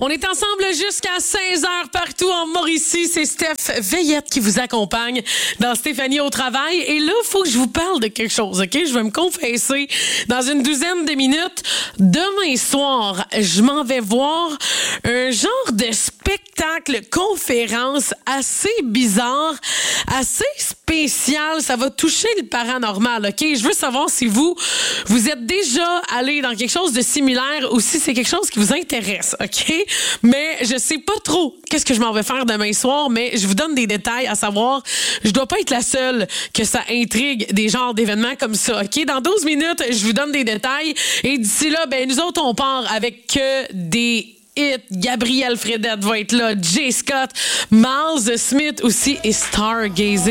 On est ensemble jusqu'à 16h partout en Mauricie. C'est Steph Veillette qui vous accompagne dans Stéphanie au travail. Et là, il faut que je vous parle de quelque chose, OK? Je vais me confesser dans une douzaine de minutes. Demain soir, je m'en vais voir un genre de spectacle, conférence assez bizarre, assez spécial. Ça va toucher le paranormal, OK? Je veux savoir si vous êtes déjà allé dans quelque chose de similaire ou si c'est quelque chose qui vous intéresse, OK? Mais je sais pas trop qu'est-ce que je m'en vais faire demain soir, mais je vous donne des détails, à savoir, je dois pas être la seule que ça intrigue des genres d'événements comme ça, OK? Dans 12 minutes, je vous donne des détails et d'ici là, ben nous autres, on part avec que des hits. Gabrielle Fredette va être là, Jay Scott, Miles Smith aussi et Stargazing.